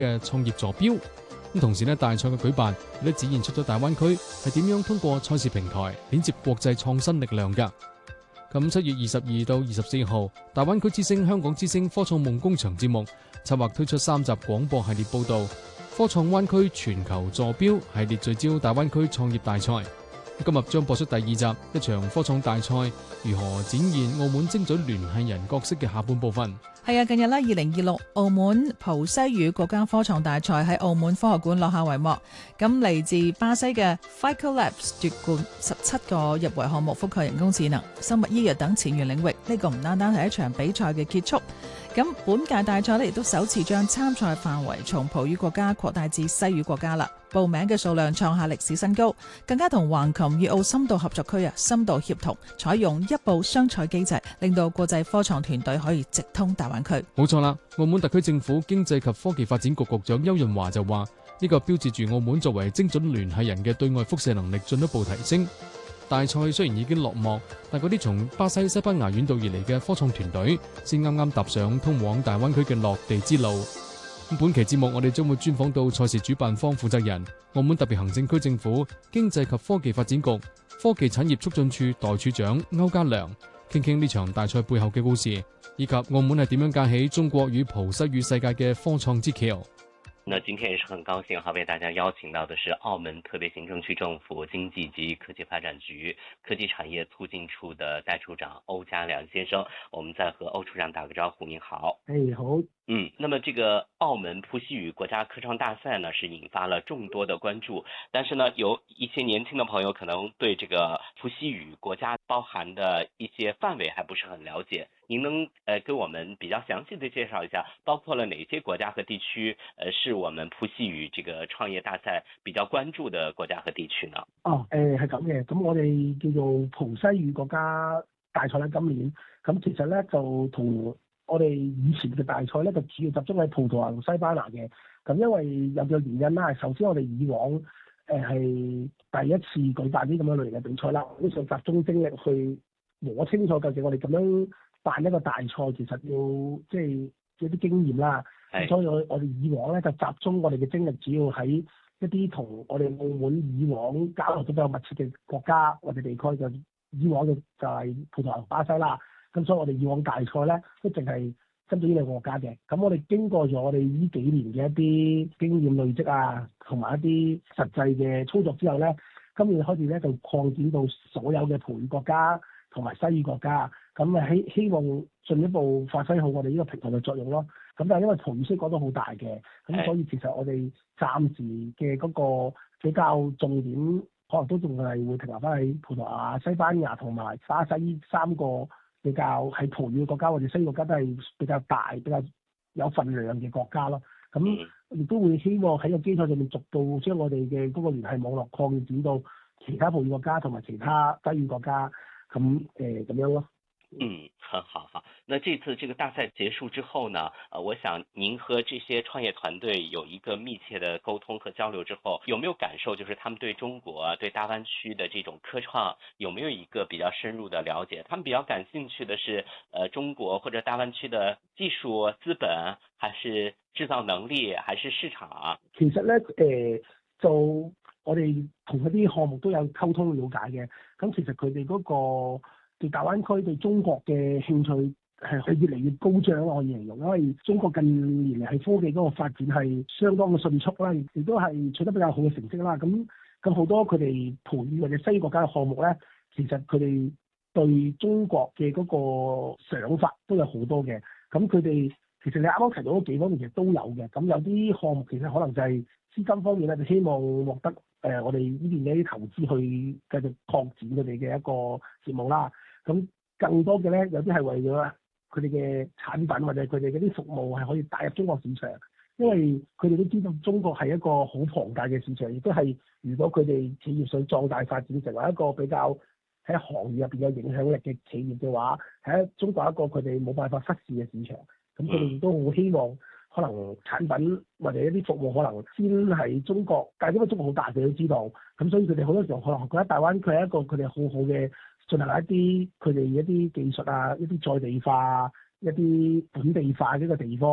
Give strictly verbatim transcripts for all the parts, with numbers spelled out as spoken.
嘅創業座標。咁同時呢，大賽嘅舉辦亦都展現出咗大灣區係點樣通過賽事平台連接國際創新力量㗎。咁七月二十二到二十四號，大灣區之星香港之星科創夢工場節目策劃推出三集廣播系列報導，科創灣區全球座標系列聚焦大灣區創業大賽。今日將播出第二集，一場科創大賽如何展現澳門精準聯繫人角色嘅下半部分。 係啊，近日呢，二零二六澳門葡西語國家科創大賽喺澳門科學館落下帷幕。咁嚟自巴西嘅 Fico Labs 奪冠，十七個入圍項目覆蓋人工智能、生物醫藥等前沿領域。呢個唔單單係一場比賽嘅結束。咁本屆大賽呢亦都首次將參賽範圍從葡語國家擴大至西語國家啦。報名嘅數量創下歷史新高，更加同橫琴粵澳深度合作區啊深度協同，採用一步雙賽機制，令到國際科創團隊可以直通大灣區。 冇錯啦，澳門特區政府經濟及科技發展局局長邱潤華就話：呢個標誌住澳門作為精準聯繫人嘅對外輻射能力進一步提升。大賽雖然已經落幕，但嗰啲從巴西、西班牙遠道而嚟嘅科創團隊，先啱啱踏上通往大灣區嘅落地之路。本期節目我哋將會專訪到賽事主辦方負責人、澳門特別行政區政府經濟及科技發展局科技產業促進處代處長歐家良，傾傾呢場大賽背後嘅故事，以及澳門係點樣架起中國與葡西語世界嘅科創之橋。 那今天也是很高興哈，為大家邀請到的是澳門特別行政區政府經濟及科技發展局科技產業促進處的代處長歐家良先生，我們再和歐處長打個招呼。您好。 誒，好。 嗯，那麼這個澳門葡西語國家科創大賽呢，是引發了眾多的關注，但是呢，有一些年輕的朋友可能對這個葡西語國家包含的一些範圍還不是很了解，您能呃給我們比較詳細的介紹一下，包括了哪些國家和地區，呃，是我們葡西語這個創業大賽比較關注的國家和地區呢？ 哦，誒係咁嘅，咁我哋叫做葡西語國家大賽咧，今年咁其實咧就同我哋以前嘅大賽咧，就主要集中喺葡萄牙同西班牙嘅。咁因為有個原因啦，首先我哋以往誒係、呃、第一次舉辦啲咁樣類型嘅比賽啦，都想集中精力去摸清楚究竟我哋咁樣辦一個大賽，其實要即係一啲經驗啦。係。所以我我哋以往咧就集中我哋嘅精力，主要喺一啲同我哋澳門以往交流都比較密切嘅國家或者地區，就以往嘅就係葡萄牙同巴西啦。咁所以我哋以往大賽咧都淨係針對呢兩個國家嘅。咁我哋經過咗我哋呢幾年嘅一啲經驗累積啊，同埋一啲實際嘅操作之後咧，今年開始咧就擴展到所有嘅葡語國家同埋西語國家。咁啊希希望進一步發揮好我哋呢個平台嘅作用咯。咁但係因為葡語西講得好大嘅，咁所以其實我哋暫時嘅嗰個比較重點，可能都仲係會停留翻喺葡萄牙、西班牙同埋巴西呢三個比較喺葡語國家或者西語國家都係比較大、比較有份量嘅國家咯。咁亦都會希望喺個基礎上面逐步將我哋嘅嗰個聯繫網絡擴展到其他葡語國家同埋其他西語國家，咁誒咁樣咯。 嗯，很好哈。那這次這個大賽結束之後呢，呃，我想您和這些創業團隊有一個密切的溝通和交流之後，有沒有感受，就是他們對中國、對大灣區的這種科創有沒有一個比較深入的了解？他們比較感興趣的是，呃，中國或者大灣區的技術資本，還是製造能力，還是市場啊？ 其實呢，誒、呃，就我哋同嗰啲項目都有溝通了解嘅，咁其實佢哋嗰個對大灣區對中國嘅興趣係越嚟越高漲，我可以形容，因為中國近年嚟係科技嗰個發展係相當嘅迅速啦，亦都係取得比較好嘅成績啦。咁咁好多佢哋葡語或者西語國家嘅項目咧，其實佢哋對中國嘅嗰個想法都有好多嘅。咁佢哋其實你啱啱提到嗰幾方面其實都有嘅。咁有啲項目其實可能就係資金方面咧，就希望獲得誒、呃、我哋呢邊嘅一啲投資去繼續擴展佢哋嘅一個業務啦。咁更多嘅咧，有啲係為咗佢哋嘅產品或者佢哋嗰啲服務係可以帶入中國市場，因為佢哋都知道中國係一個好龐大嘅市場，亦都係如果佢哋企業想壯大發展成為一個比較喺行業入邊有影響力嘅企業嘅話，喺中國一個佢哋冇辦法忽視嘅市場。咁佢哋都好希望可能產品或者一啲服務可能先喺中國，但係因為中國好大，佢都知道，咁所以佢哋好多時候可能覺得大灣區係一個佢哋好好嘅進行一啲佢哋一啲技術啊、一啲在地化、一啲本地化嘅一個地方。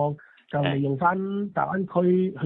就利用翻大灣區去